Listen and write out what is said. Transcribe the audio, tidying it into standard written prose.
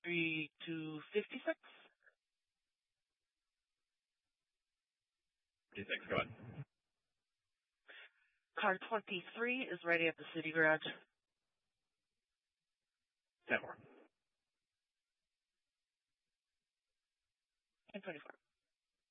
3256. 56, go ahead. Car 23 is ready at the city garage. 10 more. 1024.